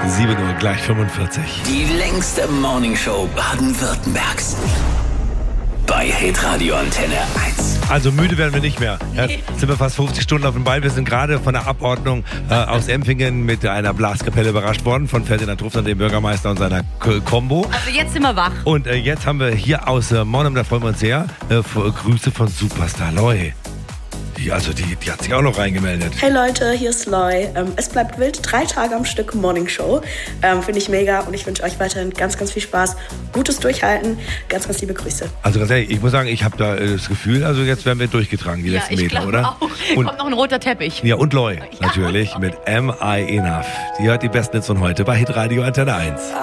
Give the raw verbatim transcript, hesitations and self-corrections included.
sieben Uhr, gleich fünfundvierzig. Die längste Morningshow Baden-Württembergs. Bei Hitradio Antenne eins. Also müde werden wir nicht mehr. Jetzt Nee. sind wir fast fünfzig Stunden auf dem Ball. Wir sind gerade von der Abordnung äh, aus Empfingen mit einer Blaskapelle überrascht worden von Ferdinand Truffner, dem Bürgermeister, und seiner K- Combo. Also jetzt sind wir wach. Und äh, jetzt haben wir hier aus äh, Monum, da freuen wir uns sehr, äh, f- Grüße von Superstar Loy. Die, also die, die hat sich auch noch reingemeldet. Hey Leute, hier ist Loy. Ähm, es bleibt wild, drei Tage am Stück Morning Show. Ähm, Finde ich mega und ich wünsche euch weiterhin ganz, ganz viel Spaß, gutes Durchhalten, ganz, ganz liebe Grüße. Also ganz ehrlich, ich muss sagen, ich habe da äh, das Gefühl, also jetzt werden wir durchgetragen, die Ja, letzten ich Meter, glaube oder? auch. Und, Kommt noch ein roter Teppich. ja, und Loy natürlich mit Am I Enough. Die hört die besten Hits von heute bei Hitradio Antenne eins.